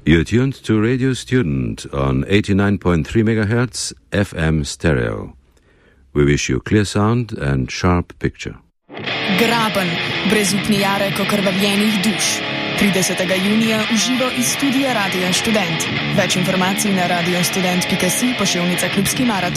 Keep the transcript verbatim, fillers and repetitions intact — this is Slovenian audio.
You're tuned to Radio Student on eighty-nine point three megahertz F M stereo. We wish you clear sound and sharp picture. Graben, brezupni jarek okrvavljenih duš. tridesetega junija v živo iz studija Radia Študent. Več informacij na radiostudent pika si, poševnica Klubski maraton.